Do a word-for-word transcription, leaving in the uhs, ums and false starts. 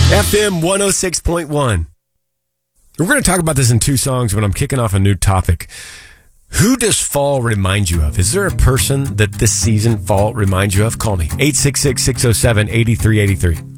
F M one oh six point one. We're going to talk about this in two songs, but I'm kicking off a new topic. Who does fall remind you of? Is there a person that this season fall reminds you of? Call me. eight six six, six oh seven, eight three eight three.